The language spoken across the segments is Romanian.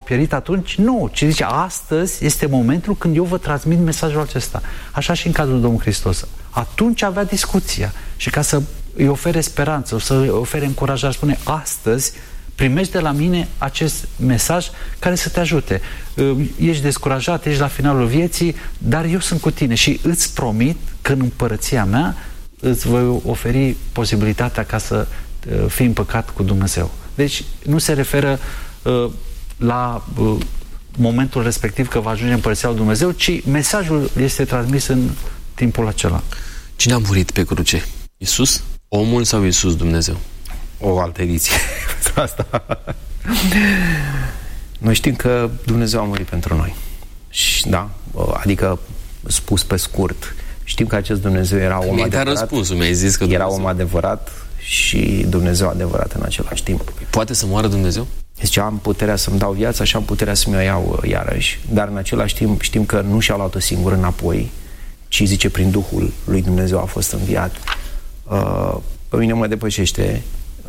pierit atunci? Nu, ci zice, astăzi este momentul când eu vă transmit mesajul acesta. Așa și în cazul Domnului Hristos. Atunci avea discuția și ca să îi ofere speranță, să îi ofere încurajare, spune, astăzi primești de la mine acest mesaj care să te ajute. Ești descurajat, ești la finalul vieții, dar eu sunt cu tine și îți promit că în împărăția mea îți voi oferi posibilitatea ca să fii împăcat cu Dumnezeu. Deci nu se referă la momentul respectiv că va ajunge în împărăția lui Dumnezeu, ci mesajul este transmis în timpul acela. Cine a murit pe cruce? Iisus? Omul sau Iisus Dumnezeu? O altă ediție. Asta. Noi știm că Dumnezeu a murit pentru noi. Și, da, adică spus pe scurt, știm că acest Dumnezeu era om adevărat. Răspunsul, mi-ai zis că era om adevărat și Dumnezeu adevărat în același timp. Poate să moară Dumnezeu? Zice, am puterea să-mi dau viața și am puterea să mi-o iau iarăși. Dar în același timp știm că nu și-a luat-o singur înapoi, ci zice prin Duhul lui Dumnezeu a fost înviat. Pe mine mă depășește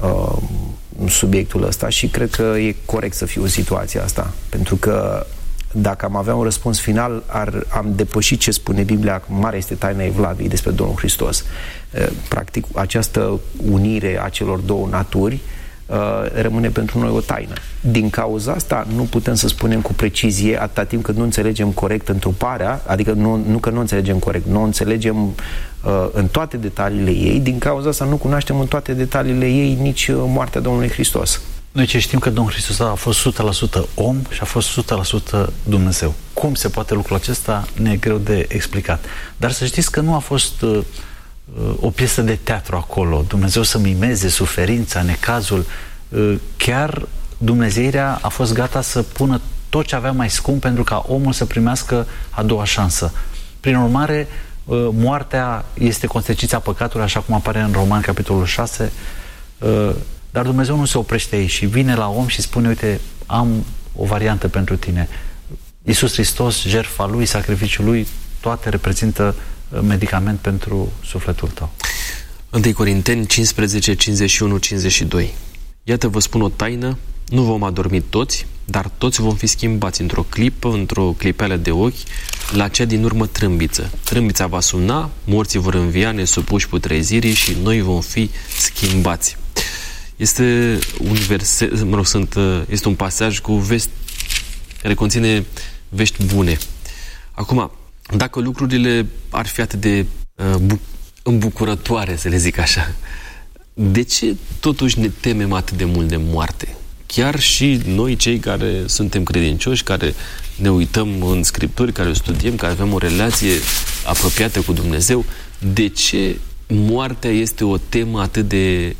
subiectul ăsta și cred că e corect să fiu în situația asta. Pentru că dacă am avea un răspuns final, am depășit ce spune Biblia, mare este taina Evlaviei despre Domnul Hristos. Practic, această unire a celor două naturi rămâne pentru noi o taină. Din cauza asta nu putem să spunem cu precizie atâta timp cât nu înțelegem corect întruparea, adică nu că nu înțelegem corect, nu înțelegem în toate detaliile ei, din cauza asta nu cunoaștem în toate detaliile ei nici moartea Domnului Hristos. Noi ce știm că Domnul Hristos a fost 100% om și a fost 100% Dumnezeu. Cum se poate lucrul acesta? Ne e greu de explicat. Dar să știți că nu a fost o piesă de teatru acolo. Dumnezeu să mimeze suferința, necazul. Chiar Dumnezeirea a fost gata să pună tot ce avea mai scump pentru ca omul să primească a doua șansă. Prin urmare, moartea este consecința păcatului, așa cum apare în Romani, capitolul 6, dar Dumnezeu nu se oprește aici și vine la om și spune, uite, am o variantă pentru tine. Iisus Hristos, jertfa Lui, sacrificiul Lui, toate reprezintă medicament pentru sufletul tău. 1 Corinteni 15, 51, 52. Iată, vă spun o taină, nu vom adormi toți, dar toți vom fi schimbați într-o clipă, într-o clipeală de ochi, la cea din urmă trâmbiță. Trâmbița va suna, morții vor învia, nesupuși putrezirii și noi vom fi schimbați. Este un verset, este un pasaj cu vesti care conține vești bune. Acum, dacă lucrurile ar fi atât de îmbucurătoare, să le zic așa, de ce totuși ne temem atât de mult de moarte? Chiar și noi, cei care suntem credincioși, care ne uităm în Scripturi, care o studiem, care avem o relație apropiată cu Dumnezeu, de ce moartea este o temă atât de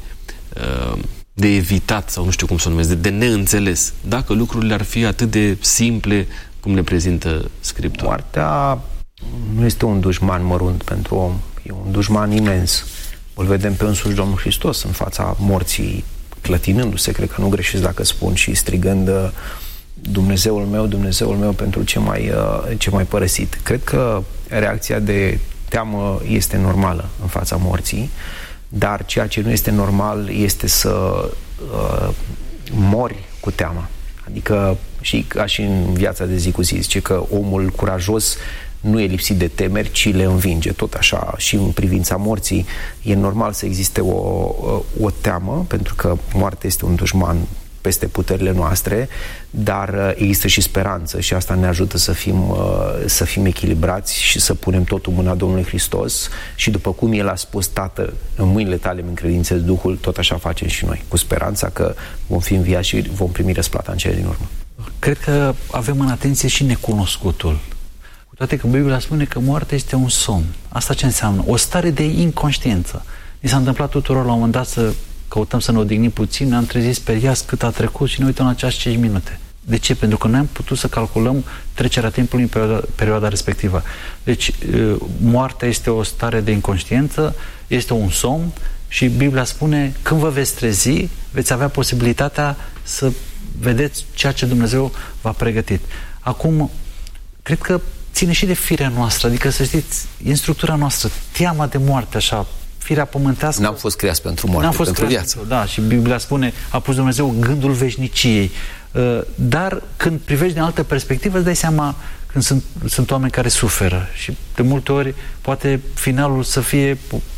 evitat, sau nu știu cum să o numesc, de neînțeles, dacă lucrurile ar fi atât de simple cum le prezintă Scriptura? Moartea nu este un dușman mărunt pentru om, e un dușman imens. Îl vedem pe însuși Domnul Hristos în fața morții, clătinându-se, cred că nu greșesc dacă spun, și strigând, Dumnezeul meu, pentru ce mai părăsit. Cred că reacția de teamă este normală în fața morții, dar ceea ce nu este normal este să mori cu teamă. Adică, și ca și în viața de zi cu zi, zice că omul curajos nu e lipsit de temeri, ci le învinge. Tot așa și în privința morții e normal să existe o teamă, pentru că moartea este un dușman peste puterile noastre, dar există și speranță și asta ne ajută să fim echilibrați și să punem totul în mâna Domnului Hristos și după cum El a spus, Tată, în mâinile tale îmi încredințez Duhul, tot așa facem și noi, cu speranța că vom fi înviați și vom primi răsplata în cele din urmă. Cred că avem în atenție și necunoscutul. Cu toate că Biblia spune că moartea este un somn. Asta ce înseamnă? O stare de inconștiență. Mi s-a întâmplat tuturor la un moment dat să căutăm să ne odihnim puțin, ne-am trezit speriați cât a trecut și ne uităm la ceas 5 minute. De ce? Pentru că noi am putut să calculăm trecerea timpului în perioada respectivă. Deci, moartea este o stare de inconștiență, este un somn și Biblia spune, când vă veți trezi, veți avea posibilitatea să vedeți ceea ce Dumnezeu v-a pregătit. Acum, cred că ține și de firea noastră, adică să știți, e în structura noastră, teama de moarte, așa, firea pământească. N-am fost creați pentru moarte, pentru viață. Da, și Biblia spune, a pus Dumnezeu gândul veșniciei. Dar când privești din altă perspectivă, îți dai seama când sunt oameni care suferă și de multe ori poate finalul să fie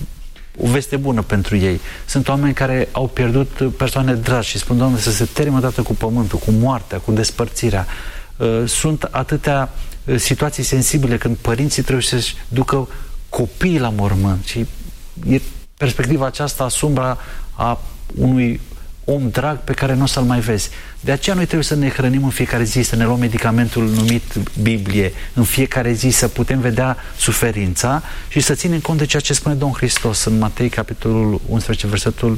o veste bună pentru ei. Sunt oameni care au pierdut persoane dragi și spun, Doamne, să se termine odată cu pământul, cu moartea, cu despărțirea. Sunt atâtea situații sensibile când părinții trebuie să-și ducă copiii la mormânt și e perspectiva aceasta asupra a unui om drag pe care nu o să-l mai vezi. De aceea noi trebuie să ne hrănim în fiecare zi, să ne luăm medicamentul numit Biblie, în fiecare zi să putem vedea suferința și să ținem cont de ceea ce spune Domnul Hristos în Matei, capitolul 11, versetul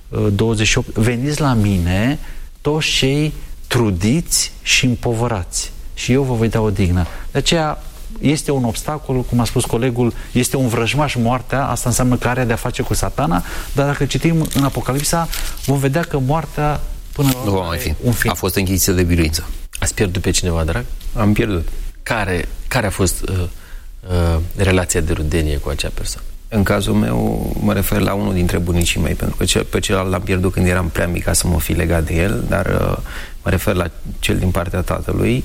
28. Veniți la mine toți cei trudiți și împovărați și eu vă voi da odihnă. De aceea este un obstacol, cum a spus colegul, este un vrăjmaș moartea, asta înseamnă că are de-a face cu Satana, dar dacă citim în Apocalipsa, vom vedea că moartea până la urmă a fost închizită de biruință. Ați pierdut pe cineva drag? Am pierdut. Care a fost relația de rudenie cu acea persoană? În cazul meu mă refer la unul dintre bunicii mei, pentru că pe celălalt l-am pierdut când eram prea mic ca să mă fi legat de el, dar mă refer la cel din partea tatălui.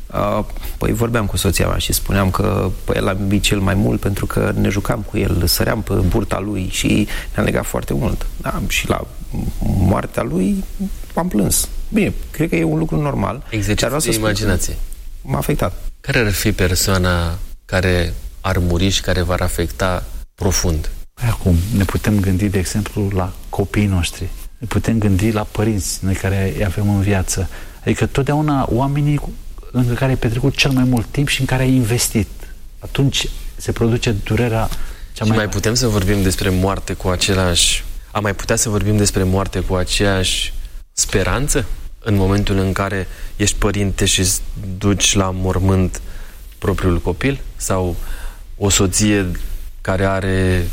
Păi vorbeam cu soția mea și spuneam că el l-am iubit cel mai mult pentru că ne jucam cu el, săream pe burta lui și ne-am legat foarte mult. Da, și la moartea lui am plâns. Bine, cred că e un lucru normal. Exercițiul de imaginație. M-a afectat. Care ar fi persoana care ar muri și care v-ar afecta profund? Acum ne putem gândi, de exemplu, la copiii noștri. Ne putem gândi la părinți, noi care îi avem în viață. Adică totdeauna oamenii în care ai petrecut cel mai mult timp și în care ai investit. Atunci se produce durerea cea mai mare. Putem să vorbim despre moarte cu același... Am mai putea să vorbim despre moarte cu aceeași speranță? În momentul în care ești părinte și duci la mormânt propriul copil? Sau o soție care are,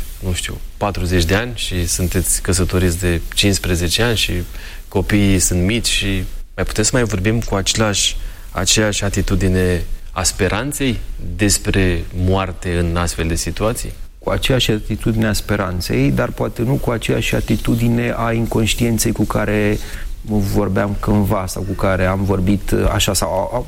40 de ani și sunteți căsătoriți de 15 ani și copiii sunt mici și mai putem să mai vorbim cu aceeași atitudine a speranței despre moarte în astfel de situații? Cu aceeași atitudine a speranței, dar poate nu cu aceeași atitudine a inconștienței cu care vorbeam cândva sau cu care am vorbit așa, sau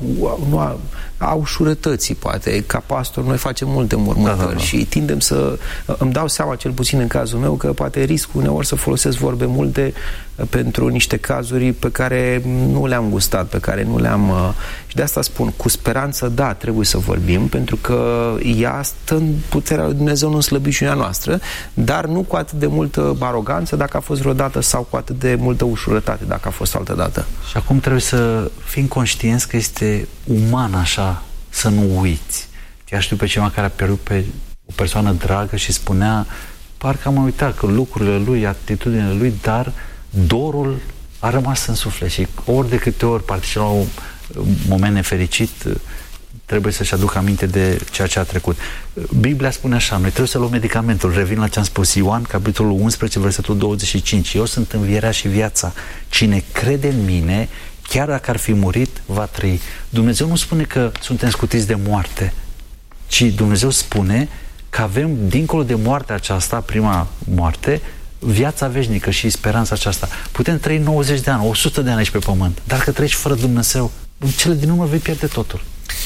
a ușurătății, poate. Ca pastor noi facem multe mormântări și tindem să... Îmi dau seama, cel puțin în cazul meu, că poate riscul uneori să folosesc vorbe multe pentru niște cazuri pe care nu le-am gustat, pe care nu le-am... Și de asta spun, cu speranță, da, trebuie să vorbim, pentru că ea stă în puterea lui Dumnezeu, nu în slăbiciunea noastră, dar nu cu atât de multă aroganță dacă a fost vreodată sau cu atât de multă ușurătate dacă a fost altădată. Și acum trebuie să fim conștienți că este uman așa să nu uiți. Chiar știu pe cineva care a pierdut pe o persoană dragă și spunea, parcă am uitat că lucrurile lui, atitudinile lui, dar dorul a rămas în suflet și ori de câte ori participă la un moment nefericit, trebuie să-și aducă aminte de ceea ce a trecut. Biblia spune așa, noi trebuie să luăm medicamentul. Revin la ce am spus, Ioan, capitolul 11, versetul 25. Eu sunt învierea și viața. Cine crede în mine, chiar dacă ar fi murit, va trăi. Dumnezeu nu spune că suntem scutiți de moarte, ci Dumnezeu spune că avem, dincolo de moartea aceasta, prima moarte, viața veșnică și speranța aceasta. Putem trăi 90 de ani, 100 de ani aici pe pământ, dar că trăiești fără Dumnezeu, în cele din urmă vei pierde totul.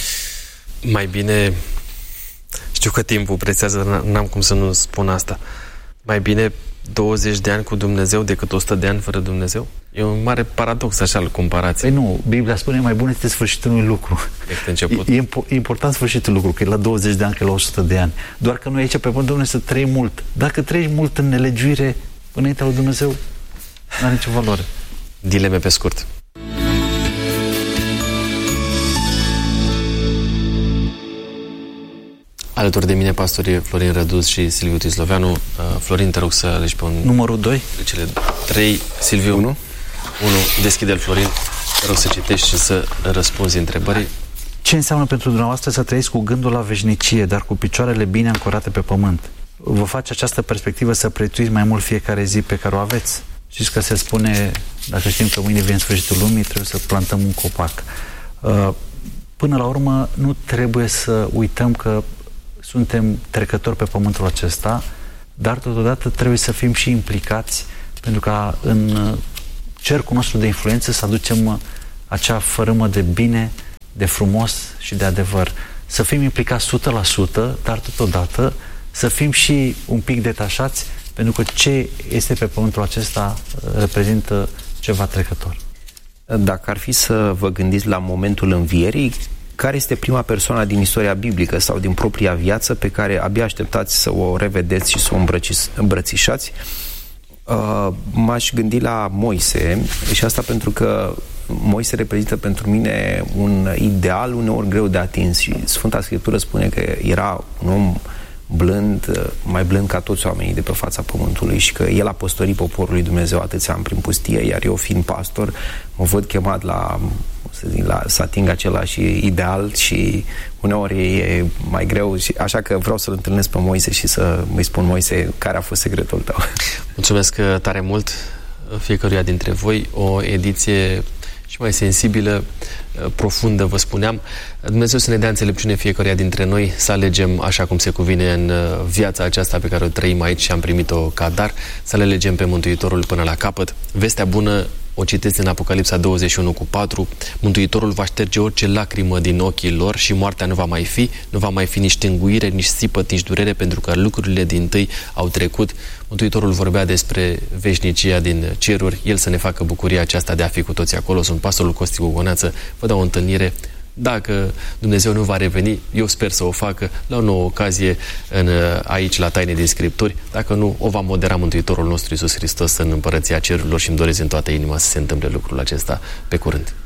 Mai bine, știu că timpul presează, n-am cum să nu spun asta. Mai bine 20 de ani cu Dumnezeu decât 100 de ani fără Dumnezeu? E un mare paradox așa al comparației. Păi nu, Biblia spune mai bun este sfârșitul unui lucru. E important sfârșitul lucru, că e la 20 de ani, că e la 100 de ani. Doar că noi aici pe pământ, Domnule, să trăim mult. Dacă trăiești mult în nelegiuire înaintea lui Dumnezeu, nu are nicio valoare. Dileme pe scurt. Alături de mine, pastorii Florin Răduz și Silviu Tisloveanu. Florin, te rog să alegi pe un... Numărul 2. De cele 3. Silviu, 1. Deschide-l, Florin. Te rog să citești și să răspunzi întrebării. Ce înseamnă pentru dumneavoastră să trăiți cu gândul la veșnicie, dar cu picioarele bine ancorate pe pământ? Vă face această perspectivă să prețuiți mai mult fiecare zi pe care o aveți? Știți că se spune, dacă știm că mâine vine sfârșitul lumii, trebuie să plantăm un copac. Până la urmă, nu trebuie să uităm că suntem trecători pe pământul acesta, dar totodată trebuie să fim și implicați pentru ca în cercul nostru de influență să aducem acea fărâmă de bine, de frumos și de adevăr. Să fim implicați 100%, dar totodată să fim și un pic detașați, pentru că ce este pe pământul acesta reprezintă ceva trecător. Dacă ar fi să vă gândiți la momentul învierii, care este prima persoană din istoria biblică sau din propria viață pe care abia așteptați să o revedeți și să o îmbrățișați? M-aș gândi la Moise, și asta pentru că Moise reprezintă pentru mine un ideal uneori greu de atins și Sfânta Scriptură spune că era un om blând, mai blând ca toți oamenii de pe fața pământului și că el a păstorit poporul lui Dumnezeu atâția ani prin pustie, iar eu, fiind pastor, mă văd chemat să ating același ideal și uneori e mai greu, și așa că vreau să-l întâlnesc pe Moise și să îi spun: Moise, care a fost secretul tău? Mulțumesc tare mult fiecăruia dintre voi, o ediție și mai sensibilă, profundă, vă spuneam. Dumnezeu să ne dea înțelepciune fiecăruia dintre noi să alegem așa cum se cuvine în viața aceasta pe care o trăim aici și am primit-o ca dar, să le alegem pe Mântuitorul până la capăt. Vestea bună o citeți în Apocalipsa 21:4. Mântuitorul va șterge orice lacrimă din ochii lor și moartea nu va mai fi nici tânguire, nici sipăt, nici durere, pentru că lucrurile dintâi au trecut. Mântuitorul vorbea despre veșnicia din ceruri, El să ne facă bucuria aceasta de a fi cu toți acolo. Sunt pastorul Costi Gogoneață, vă dau o întâlnire. Dacă Dumnezeu nu va reveni, eu sper să o facă la o nouă ocazie aici la Taine din Scripturi. Dacă nu, o va modera Mântuitorul nostru Iisus Hristos în Împărăția Cerurilor și îmi doresc în toată inima să se întâmple lucrul acesta pe curând.